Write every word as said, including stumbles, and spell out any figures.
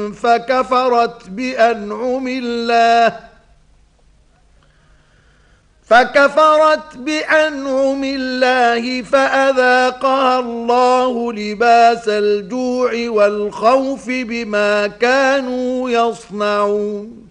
فكفرت بأنعم الله فكفرت بأنعم الله فأذاقها الله لباس الجوع والخوف بما كانوا يصنعون